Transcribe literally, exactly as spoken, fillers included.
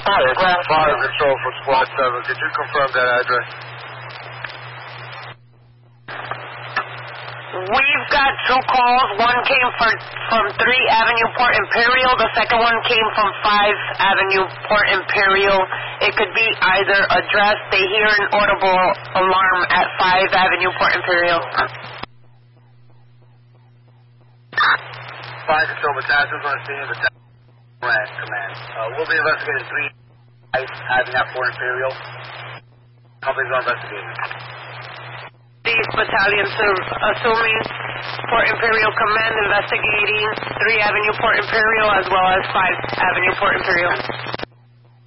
Fire, fire control for Squad seven. Could you confirm that address? We've got two calls. One came for, from three Avenue Port Imperial. The second one came from five Avenue Port Imperial. It could be either address. They hear an audible alarm at five Avenue Port Imperial. Fire control, Batassos on scene. Batassos command. command. Uh, we'll be investigating three having that Port Imperial. Companies are investigating. These battalions are assuming Port Imperial Command investigating three Avenue Port Imperial as well as five Avenue Port Imperial.